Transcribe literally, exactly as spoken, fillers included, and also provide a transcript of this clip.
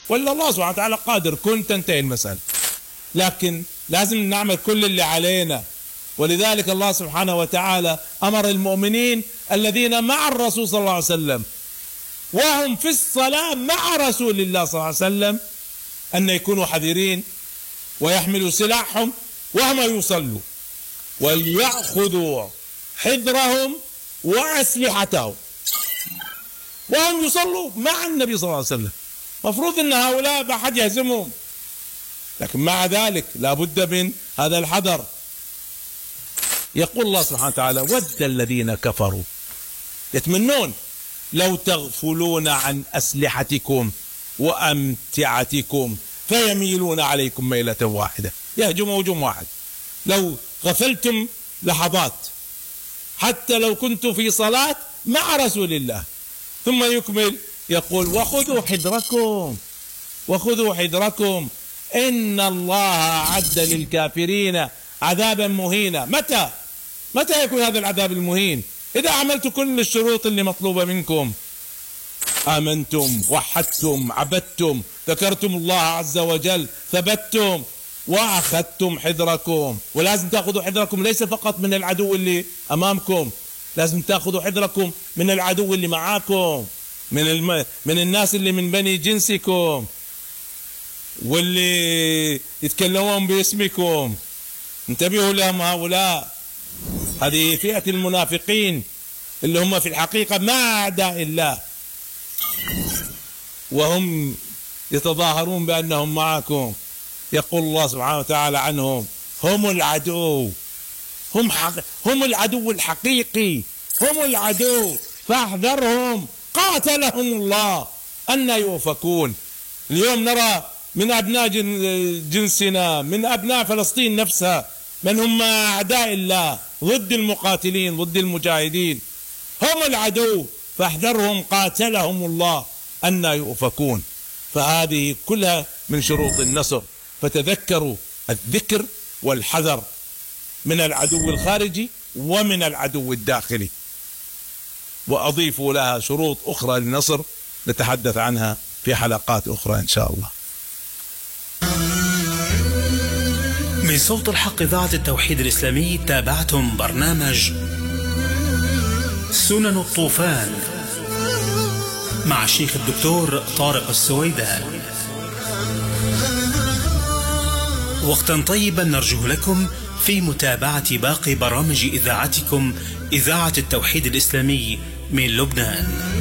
ولا الله سبحانه وتعالى قادر، كن تنتهي المسألة. لكن لازم نعمل كل اللي علينا. ولذلك الله سبحانه وتعالى أمر المؤمنين الذين مع الرسول صلى الله عليه وسلم وهم في الصلاة مع رسول الله صلى الله عليه وسلم أن يكونوا حذرين ويحملوا سلاحهم وهم يصلوا، وليأخذوا حذرهم وأسلحتهم وهم يصلوا مع النبي صلى الله عليه وسلم. مفروض أن هؤلاء ما حد يهزمهم، لكن مع ذلك لا بد من هذا الحذر. يقول الله سبحانه وتعالى: ود الذين كفروا يتمنون لو تغفلون عن أسلحتكم وأمتعتكم فيميلون عليكم ميلة واحدة، يهجموا هجوم واحد. لو غفلتم لحظات حتى لو كنت في صلاة مع رسول الله، ثم يكمل يقول: وخذوا حذركم وخذوا حذركم إن الله أعد للكافرين عذابا مهينا. متى متى يكون هذا العذاب المهين؟ إذا عملت كل الشروط اللي مطلوبة منكم، آمنتم، وحدتم، عبدتم، ذكرتم الله عز وجل، ثبتتم، وأخذتم حذركم. ولازم تأخذوا حذركم ليس فقط من العدو اللي أمامكم، لازم تأخذوا حذركم من العدو اللي معاكم، من الم... من الناس اللي من بني جنسكم واللي يتكلمون باسمكم. انتبهوا لهم هؤلاء. هذه فئة المنافقين اللي هم في الحقيقة ما أعداء الله، وهم يتظاهرون بأنهم معكم. يقول الله سبحانه وتعالى عنهم: هم العدو، هم حق... هم العدو الحقيقي، هم العدو فاحذرهم قاتلهم الله أن يؤفكون. اليوم نرى من أبناء جنسنا، من أبناء فلسطين نفسها، من هم أعداء الله ضد المقاتلين ضد المجاهدين، هم العدو فاحذرهم قاتلهم الله أن يؤفكون. فهذه كلها من شروط النصر. فتذكروا الذكر والحذر من العدو الخارجي ومن العدو الداخلي، وأضيفوا لها شروط أخرى للنصر نتحدث عنها في حلقات أخرى إن شاء الله. من صوت الحق إذاعة التوحيد الإسلامي تابعتم برنامج سنن الطوفان مع الشيخ الدكتور طارق السويدان. وقتا طيبا نرجو لكم في متابعة باقي برامج إذاعتكم إذاعة التوحيد الإسلامي من لبنان.